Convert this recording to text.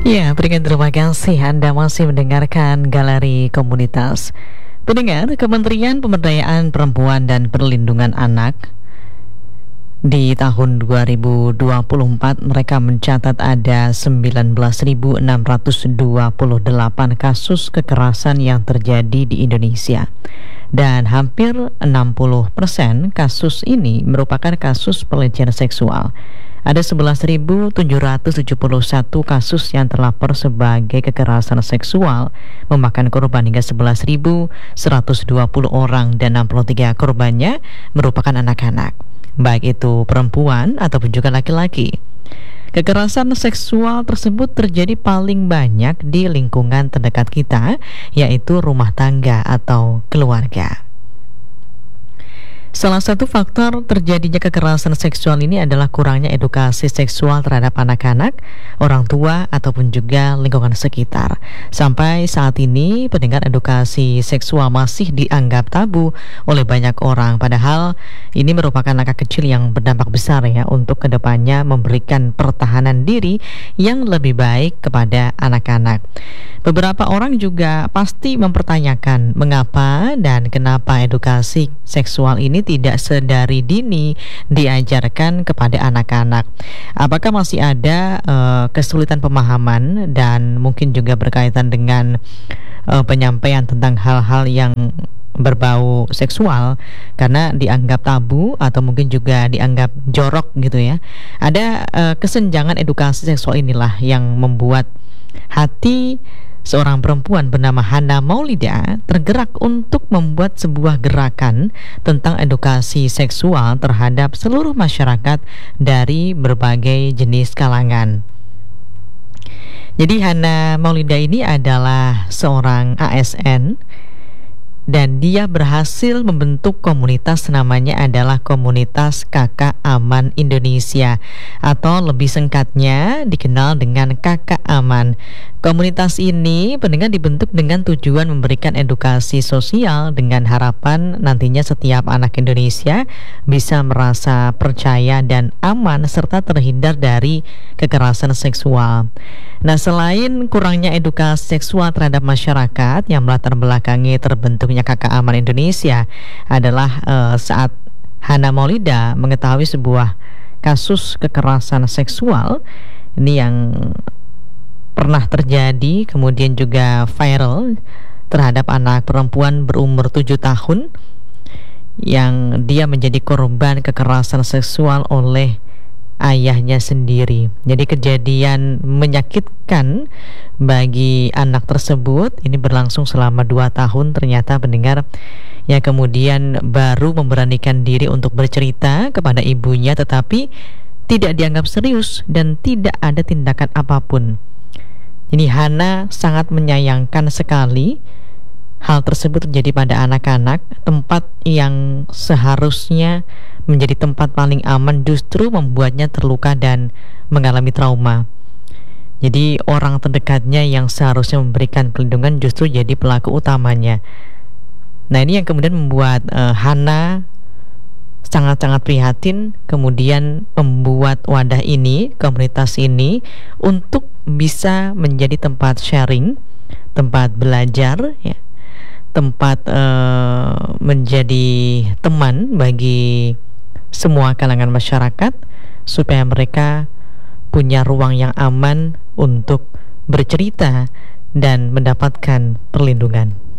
Ya, berikan terima kasih Anda masih mendengarkan Galeri Komunitas. Pendengar, Kementerian Pemberdayaan Perempuan dan Perlindungan Anak di tahun 2024 mereka mencatat ada 19.628 kasus kekerasan yang terjadi di Indonesia. Dan hampir 60% kasus ini merupakan kasus pelecehan seksual. Ada 11.771 kasus yang terlapor sebagai kekerasan seksual, memakan korban hingga 11.120 orang dan 63 korbannya merupakan anak-anak, baik itu perempuan ataupun juga laki-laki. Kekerasan seksual tersebut terjadi paling banyak di lingkungan terdekat kita, yaitu rumah tangga atau keluarga. Salah satu faktor terjadinya kekerasan seksual ini adalah kurangnya edukasi seksual terhadap anak-anak, orang tua, ataupun juga lingkungan sekitar. Sampai saat ini, pendengar, edukasi seksual masih dianggap tabu oleh banyak orang. Padahal ini merupakan langkah kecil yang berdampak besar ya untuk kedepannya memberikan pertahanan diri yang lebih baik kepada anak-anak. Beberapa orang juga pasti mempertanyakan mengapa dan kenapa edukasi seksual ini tidak sedari dini diajarkan kepada anak-anak. Apakah masih ada kesulitan pemahaman dan mungkin juga berkaitan dengan penyampaian tentang hal-hal yang berbau seksual karena dianggap tabu atau mungkin juga dianggap jorok gitu ya. Ada kesenjangan edukasi seksual inilah yang membuat hati seorang perempuan bernama Hana Maulida tergerak untuk membuat sebuah gerakan tentang edukasi seksual terhadap seluruh masyarakat dari berbagai jenis kalangan. Jadi Hana Maulida ini adalah seorang ASN dan dia berhasil membentuk komunitas, namanya adalah Komunitas Kakak Aman Indonesia atau lebih singkatnya dikenal dengan Kakak Aman. Komunitas ini pendengar dibentuk dengan tujuan memberikan edukasi sosial dengan harapan nantinya setiap anak Indonesia bisa merasa percaya dan aman serta terhindar dari kekerasan seksual. Nah, selain kurangnya edukasi seksual terhadap masyarakat, yang melatar belakangi terbentuknya Kakak Aman Indonesia adalah saat Hana Maulida mengetahui sebuah kasus kekerasan seksual ini yang pernah terjadi, kemudian juga viral terhadap anak perempuan berumur 7 tahun yang dia menjadi korban kekerasan seksual oleh ayahnya sendiri. Jadi kejadian menyakitkan bagi anak tersebut ini berlangsung selama 2 tahun ternyata pendengar, yang kemudian baru memberanikan diri untuk bercerita kepada ibunya, tetapi tidak dianggap serius dan tidak ada tindakan apapun. Ini Hana sangat menyayangkan sekali hal tersebut terjadi pada anak-anak, tempat yang seharusnya menjadi tempat paling aman justru membuatnya terluka dan mengalami trauma. Jadi orang terdekatnya yang seharusnya memberikan perlindungan justru jadi pelaku utamanya. Nah, ini yang kemudian membuat Hana sangat-sangat prihatin, kemudian membuat wadah ini, komunitas ini, untuk bisa menjadi tempat sharing, tempat belajar ya, tempat menjadi teman bagi semua kalangan masyarakat supaya mereka punya ruang yang aman untuk bercerita dan mendapatkan perlindungan.